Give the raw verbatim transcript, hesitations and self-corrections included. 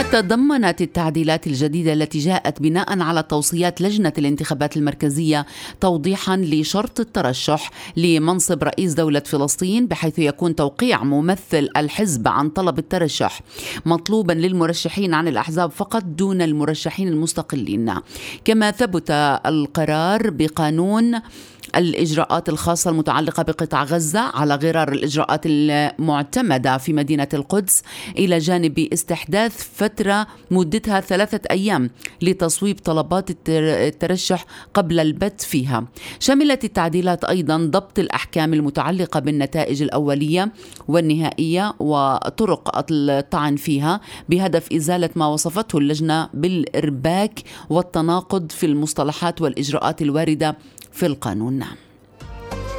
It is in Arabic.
تضمنت التعديلات الجديدة التي جاءت بناء على توصيات لجنة الانتخابات المركزية توضيحا لشرط الترشح لمنصب رئيس دولة فلسطين، بحيث يكون توقيع ممثل الحزب عن طلب الترشح مطلوبا للمرشحين عن الأحزاب فقط دون المرشحين المستقلين. كما ثبت القرار بقانون الإجراءات الخاصة المتعلقة بقطاع غزة على غرار الإجراءات المعتمدة في مدينة القدس، إلى جانب استحداث فترة مدتها ثلاثة أيام لتصويب طلبات الترشح قبل البت فيها. شملت التعديلات أيضا ضبط الأحكام المتعلقة بالنتائج الأولية والنهائية وطرق الطعن فيها، بهدف إزالة ما وصفته اللجنة بالإرباك والتناقض في المصطلحات والإجراءات الواردة في القانون.